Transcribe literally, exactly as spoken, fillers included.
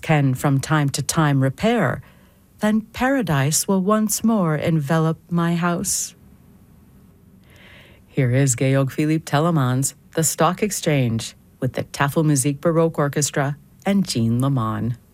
can from time to time repair, then paradise will once more envelop my house. Here is Georg Philipp Telemann's The Stock Exchange with the Tafelmusik Baroque Orchestra and Jean Lamont.